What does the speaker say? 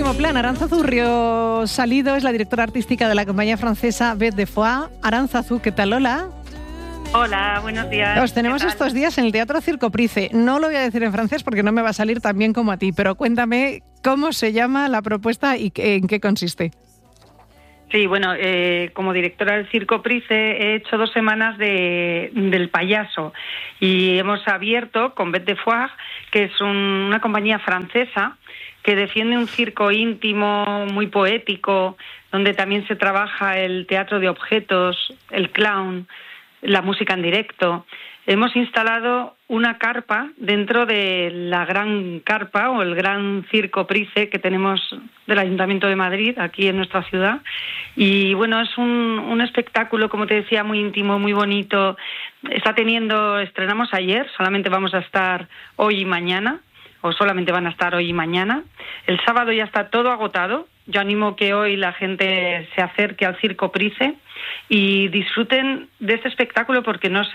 último plan. Arantzazu Río Salido es la directora artística de la compañía francesa Bête de Foix. Arantzazu, ¿qué tal? Hola. Hola, buenos días. Os tenemos estos días en el Teatro Circo Price. No lo voy a decir en francés porque no me va a salir tan bien como a ti, pero cuéntame cómo se llama la propuesta y en qué consiste. Sí, bueno, como directora del Circo Price he hecho 2 semanas del payaso y hemos abierto con Bête de Foix, que es una compañía francesa que defiende un circo íntimo, muy poético, donde también se trabaja el teatro de objetos, el clown, la música en directo. Hemos instalado una carpa dentro de la gran carpa o el gran Circo Price que tenemos del Ayuntamiento de Madrid, aquí en nuestra ciudad. Y bueno, es un espectáculo, como te decía, muy íntimo, muy bonito. Estrenamos ayer, solamente vamos a estar hoy y mañana, o solamente van a estar hoy y mañana. El sábado ya está todo agotado. Yo animo que hoy la gente se acerque al Circo Price y disfruten de este espectáculo porque no se